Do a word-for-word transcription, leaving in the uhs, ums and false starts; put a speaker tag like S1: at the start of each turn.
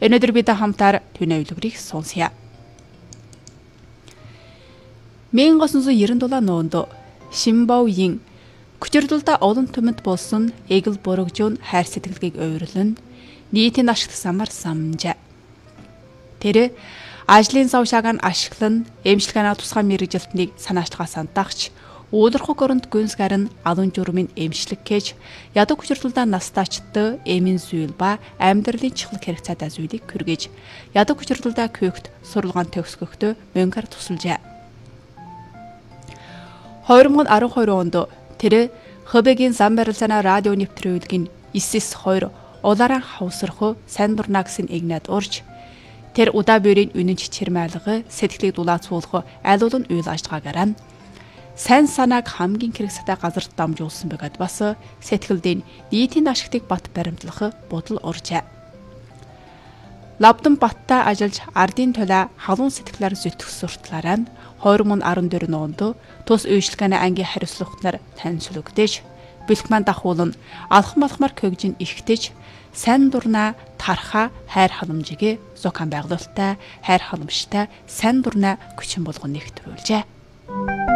S1: Өнөөдөр бид хамтаар түүний үлгэрийг сонсъё. мен тоғыз жүз тоқсан долоо онд Шимбаогийн Күчирдулда олон түмэнд болсон эгэл бургажуун хайр сэтгэлгийг ойрлон нийтийн ашигт самар самжаа. Тэр ажлын савшааг нь ашиглан эмчилгээний тусгай мэрэгжилтнийг санаачлагаа сантаагч уулархаг оронд гүнсгар нь алун журмын эмчлэг гэж ядаг хүчирдулда настаачтай эмийн зүйл ба амьдралын чихлэг хэрэг цаадаа зүйлийг хүргэж ядаг хүчирдулда күйгт сурлагаан төгсгөхдөө мөнгөөр тусалжээ. хоёр мың арван хоёр онд тэр Хөбөгийн зам барилсана радио нэвтрүүлгийн эс эс хоёр улаараа хавсархуу сайн дурнаа гэсэн игнад урж тэр удаа бүрийн үнэн чичирмайлга сэтгэлийг дулаацуулах айлуул нь үйл ажиллагаагаар сайн санааг хамгийн хэрэгцээтэй газарт дамжуулсан бөгөөд бас сэтгэлдээ нийтийн ашигтыг бат баримтлах бодол уржээ. Лавдан баттай ажиллаж ардын төлөө халуун сэтгэлээр зүтгэсүртлаараа нь хоёр мың арван дөрөв онд тус үйлчлэгээний ангийн хариуцлагатнаар танилцуулагдаж бэлтгэн дахуулан алхам алхмаар көгжин ихтэж сайн дурнаа тарха хайр халамжигээ зохион байгуулалттай хайр халамжтай сайн дурнаа хүчин болгон нэгтрүүлжээ.